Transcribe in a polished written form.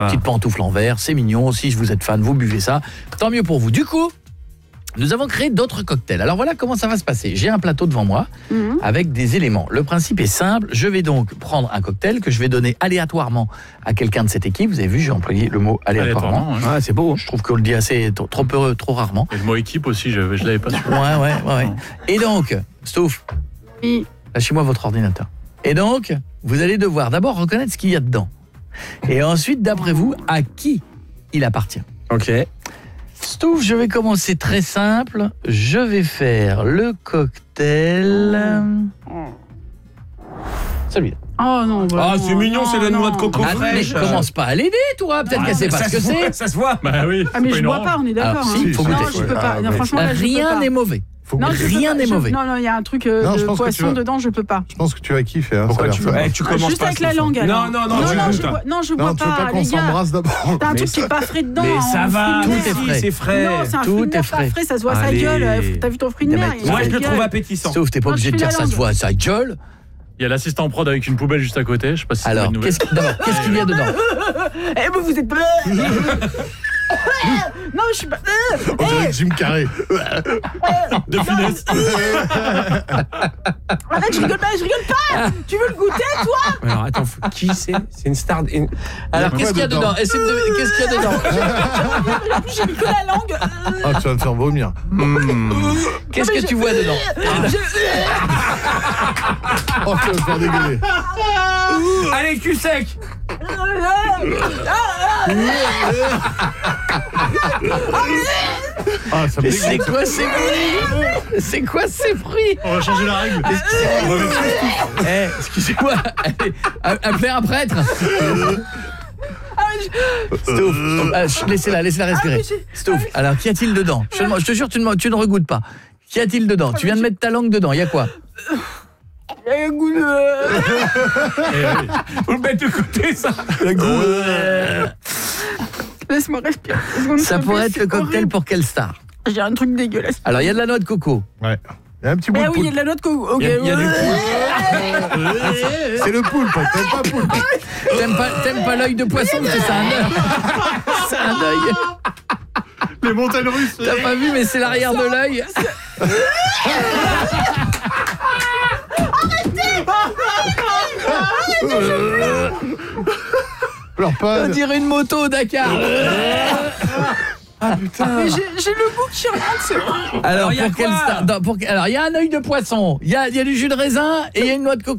Petite pantoufle en verre, c'est mignon. Si vous êtes fan, vous buvez ça. Tant mieux pour vous. Du coup, nous avons créé d'autres cocktails. Alors voilà comment ça va se passer. J'ai un plateau devant moi avec des éléments. Le principe est simple. Je vais donc prendre un cocktail que je vais donner aléatoirement à quelqu'un de cette équipe. Vous avez vu, j'ai employé le mot aléatoirement. Ouais, c'est beau. Je trouve qu'on le dit assez trop peu, trop rarement. Et le mot équipe aussi, je l'avais pas su. Ouais. Et donc, Stouff, Oui. lâchez-moi votre ordinateur. Et donc, vous allez devoir d'abord reconnaître ce qu'il y a dedans. Et ensuite, d'après vous, à qui il appartient. Ok. Stouff, je vais commencer très simple. Je vais faire le cocktail. Celui-là. Oh non, Ah, c'est mignon, c'est la noix de coco Ah, mais fraîche. commence pas à l'aider, toi. Peut-être qu'elle sait pas ce que c'est. Ça se voit. Bah oui. Ah mais je bois pas, on est d'accord. Ah, si, hein. faut Non, goûter. je peux pas. Non, franchement, là, je peux Rien pas. n'est mauvais. Non, je peux Rien pas. n'est mauvais. Non, il y a un truc Non, je de pense que tu poisson vas- dedans, je peux pas. Je pense que tu vas kiffer. Hein, Pourquoi ça a tu l'air fun. tu commences Juste pas avec la langue, alors. Non, Non, je bois Non, tu veux pas qu'on les gars. s'embrasse d'abord. T'as un Mais truc qui est pas frais dedans. Mais hein, ça en va, fruits de tout est mer. frais. c'est frais. Non, c'est un Tout fruit de est mer frais. pas frais, ça se voit sa Allez. gueule. T'as vu ton fruit de Non, mer mais il a Moi, je sa le trouve gueule. appétissant. Sauf t'es pas Non, obligé je de fais dire la ça se langue. voit, ça gueule. Il y a l'assistant prod avec une poubelle juste à côté. Je sais pas si c'est Alors, une nouvelle. qu'est-ce qu'il y a dedans? Eh ben vous êtes non, je suis pas. On dirait Jim Carrey. De finesse. Arrête, je rigole pas. Tu veux le goûter, toi? Alors, attends, qui c'est? C'est une star. Alors, qu'est-ce qu'il y a dedans? Essaie de deviner, qu'est-ce qu'il y a dedans? En plus, j'ai mis que la langue. Ah, tu vas me faire vomir. Qu'est-ce que tu vois dedans? Oh, tu vas me faire dégueuler. Allez, cul sec. Ah, ça me Mais c'est dégoûte. quoi ces fruits? C'est quoi ces fruits? On va changer la règle. Excusez-moi, allez, appelez un prêtre. Stouff, laissez-la respirer. Stouff, alors qu'y a-t-il dedans? Je te jure, tu ne regoutes pas. Qu'y a-t-il dedans? Tu viens de mettre ta langue dedans, il y a quoi? Il y a un goût de... Faut le mettre de côté, ça. Laisse-moi respirer. Ça pourrait être le cocktail pour quelle star? J'ai un truc dégueulasse. Alors, il y a de la noix de coco. Ouais. Il y a un petit bout Eh de oui, il y a poulpe. de la noix de coco. Ok. Il y a du C'est le poulpe, t'aimes pas poulpe. T'aimes pas l'œil de poisson, parce que c'est un œil. C'est un œil. Les montagnes russes. T'as pas vu, mais c'est l'arrière de l'œil. Pleure pas. On dirait une moto au Dakar. Ah putain. Mais j'ai le goût qui remonte, c'est bon. Alors, Alors, il y a pour quelle quoi star? Alors, il y a un œil de poisson, il y a du jus de raisin et il y a une noix de coco.